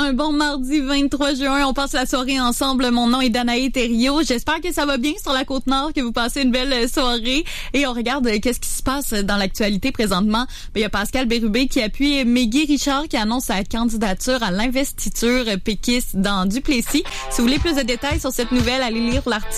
un bon mardi 23 juin. On passe la soirée ensemble. Mon nom est Danae Thériault. J'espère que ça va bien sur la Côte-Nord, que vous passez une belle soirée. Et on regarde qu'est-ce qui se passe dans l'actualité présentement. Il y a Pascal Bérubé qui appuie Mégui Richard qui annonce sa candidature à l'investiture péquiste dans Duplessis. Si vous voulez plus de détails sur cette nouvelle, allez lire l'article